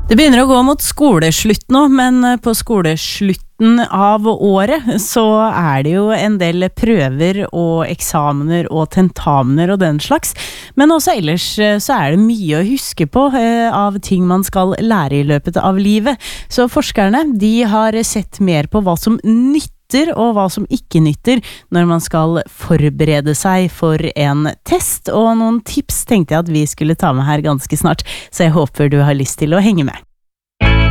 Det begynner å gå mot skoleslutt nå, men på skoleslutten av året så det jo en del prøver og eksamener og tentamener og den slags. Men også ellers så det mye å huske på av ting man skal lære i løpet av livet. Så forskerne, de har sett mer på hva som nytter og hva som ikke nytter når man skal forberede seg for en test, og noen tips tenkte jeg at vi skulle ta med her ganske snart, så jeg håper du har lyst til å henge med.